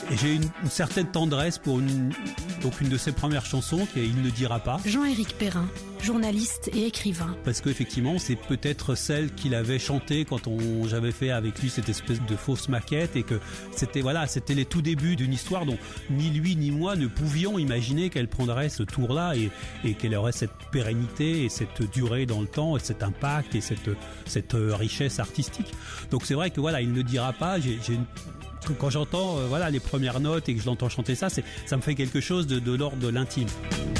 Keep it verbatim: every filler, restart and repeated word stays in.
Et j'ai une, une certaine tendresse pour une, donc une de ses premières chansons qui est Il ne dira pas. Jean-Éric Perrin, journaliste et écrivain. Parce qu'effectivement, c'est peut-être celle qu'il avait chantée quand on, j'avais fait avec lui cette espèce de fausse maquette et que c'était, voilà, c'était les tout débuts d'une histoire dont ni lui ni moi ne pouvions imaginer qu'elle prendrait ce tour-là et, et qu'elle aurait cette pérennité et cette durée dans le temps et cet impact et cette, cette richesse artistique. Donc c'est vrai que voilà, Il ne dira pas, j'ai, j'ai une quand j'entends euh, voilà les premières notes et que je l'entends chanter ça, c'est ça me fait quelque chose de, de l'ordre de l'intime.